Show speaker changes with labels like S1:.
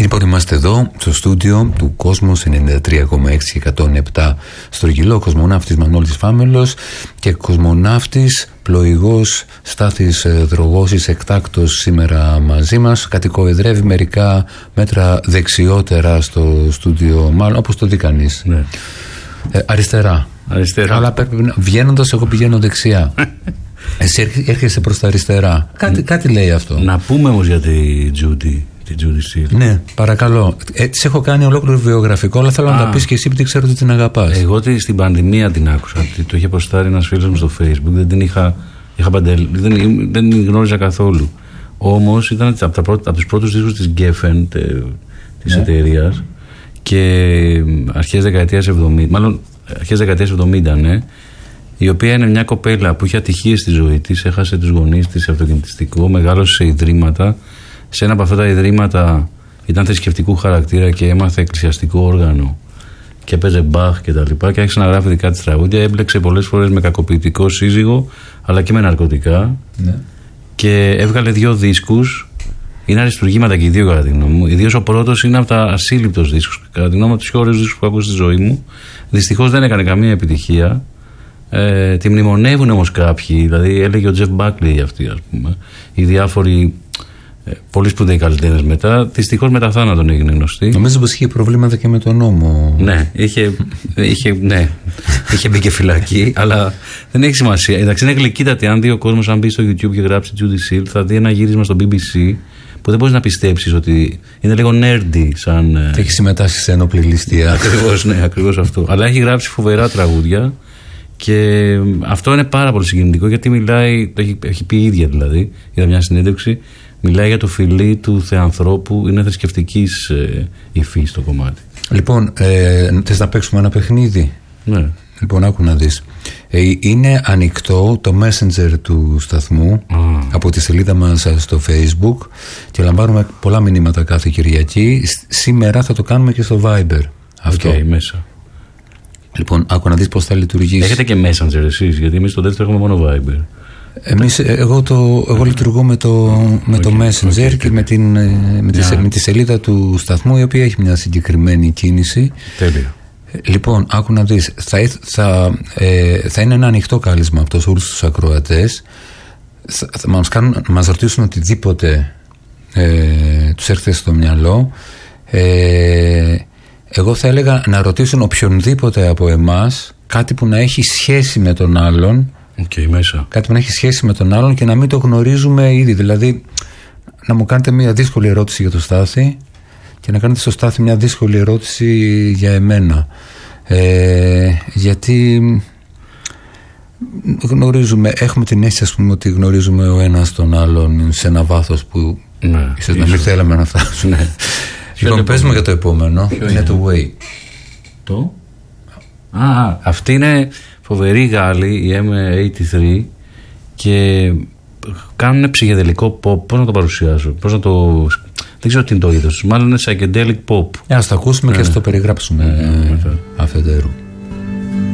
S1: Λοιπόν, είμαστε εδώ στο στούντιο του Κόσμος 93,6 και 107 Στρογγυλό, κοσμοναύτης Μανώλης Φάμελος και κοσμοναύτης πλοηγός Στάθης Δρογώσης εκτάκτος σήμερα μαζί μας. Κατοικοεδρεύει μερικά μέτρα δεξιότερα στο στούντιο, μάλλον όπως το δει κανείς. Ναι. Αριστερά. Αλλά βγαίνοντας εγώ πηγαίνω δεξιά. Εσύ έρχεσαι προς τα αριστερά. Κάτι λέει αυτό.
S2: Να πούμε όμως για τη Τζούντι.
S1: Ναι, παρακαλώ. Της έχω κάνει ολόκληρο βιογραφικό, αλλά θέλω να τα πεις και εσύ, επειδή ξέρω ότι την αγαπάς.
S2: Εγώ στην πανδημία την άκουσα. Το είχε ποστάρει ένας φίλος μου στο Facebook. Δεν την είχα δεν την γνώριζα καθόλου. Όμως ήταν από τους πρώτους δίσκους της Geffen, της εταιρείας, και αρχές δεκαετίας 70, μάλλον αρχές δεκαετίας 70, ναι, η οποία είναι μια κοπέλα που είχε ατυχίες στη ζωή της, έχασε τους γονείς της σε αυτοκινητιστικό, μεγάλωσε σε ιδρύματα. Σε ένα από αυτά τα ιδρύματα ήταν θρησκευτικού χαρακτήρα και έμαθε εκκλησιαστικό όργανο και έπαιζε Μπαχ και τα λοιπά, και άρχισε να γράφει δικά της τραγούδια. Έμπλεξε πολλές φορές με κακοποιητικό σύζυγο, αλλά και με ναρκωτικά, και έβγαλε 2 δίσκους. Είναι αριστουργήματα και οι 2 κατά τη γνώμη μου. Ιδίως ο πρώτος είναι από τα ασύλληπτος δίσκους, κατά τη γνώμη μου, από τους πιο ωραίους δίσκους που ακούω στη ζωή μου. Δυστυχώς δεν έκανε καμία επιτυχία. Τη μνημονεύουν όμως κάποιοι, δηλαδή έλεγε ο Τζεφ Μπάκλι για αυτή, ας πούμε, οι διάφοροι πολύ σπουδαίοι καλλιτέχνες μετά. Δυστυχώς μετά θάνατον έγινε γνωστή.
S1: Νομίζω πως είχε προβλήματα και με τον νόμο.
S2: Ναι, είχε μπει και φυλακή, αλλά δεν έχει σημασία. Εντάξει, είναι γλυκύτατη. Αν δει ο κόσμος, αν μπει στο YouTube και γράψει Judy Seal, θα δει ένα γύρισμα στο BBC που δεν μπορείς να πιστέψεις ότι είναι λίγο nerdy σαν.
S1: Έχει συμμετάσχει σε ένοπλη ληστεία.
S2: Ακριβώς, ναι, ακριβώς αυτό. Αλλά έχει γράψει φοβερά τραγούδια. Και αυτό είναι πάρα πολύ συγκινητικό, γιατί μιλάει, το έχει πει η ίδια δηλαδή, είδα μια συνέντευξη, μιλάει για το φιλί του θεανθρώπου, είναι θρησκευτικής υφής το κομμάτι.
S1: Λοιπόν, θες να παίξουμε ένα παιχνίδι?
S2: Ναι.
S1: Λοιπόν, άκου να δεις. Είναι ανοιχτό το Messenger του σταθμού από τη σελίδα μας στο Facebook και λαμβάνουμε πολλά μηνύματα κάθε Κυριακή. Σήμερα θα το κάνουμε και στο Viber. Αυτό.
S2: Μέσα.
S1: Λοιπόν, άκου να δεις πώς θα λειτουργήσει.
S2: Έχετε και Messenger εσείς? Γιατί εμείς στο δεύτερο έχουμε μόνο Viber.
S1: Εγώ λειτουργώ με το Messenger και με τη σελίδα του σταθμού, η οποία έχει μια συγκεκριμένη κίνηση.
S2: Τέλεια.
S1: Λοιπόν, άκου να δεις. Θα είναι ένα ανοιχτό κάλεσμα αυτό σε όλους τους ακροατές. Θα μας ρωτήσουν οτιδήποτε τους έρχεται στο μυαλό. Εγώ θα έλεγα να ρωτήσουν οποιονδήποτε από εμάς κάτι που να έχει σχέση με τον άλλον.
S2: Μέσα.
S1: Κάτι που να έχει σχέση με τον άλλον και να μην το γνωρίζουμε ήδη. Δηλαδή, να μου κάνετε μια δύσκολη ερώτηση για το Στάθη και να κάνετε στο Στάθη μια δύσκολη ερώτηση για εμένα. Γιατί γνωρίζουμε, έχουμε την αίσθηση, ας πούμε, ότι γνωρίζουμε ο ένας τον άλλον σε ένα βάθος που ίσως να μην θέλαμε να φτάσουμε. Λοιπόν, πες μου για το επόμενο. Είναι το Way.
S2: Αυτή είναι φοβερή Γάλλη, η M83, και κάνουν ψυχεδελικό pop. Πώς να το παρουσιάσω, δεν ξέρω τι είναι το είδος, μάλλον είναι psychedelic pop.
S1: Ας το ακούσουμε και ας το περιγράψουμε αφετέρου.